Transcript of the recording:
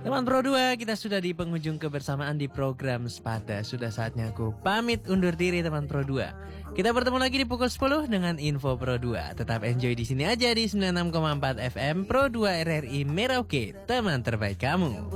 Teman Pro 2, kita sudah di penghujung kebersamaan di program Sepada. Sudah saatnya aku pamit undur diri teman Pro 2. Kita bertemu lagi di pukul 10 dengan Info Pro 2. Tetap enjoy di sini aja di 96,4 FM Pro 2 RRI Merauke, teman terbaik kamu.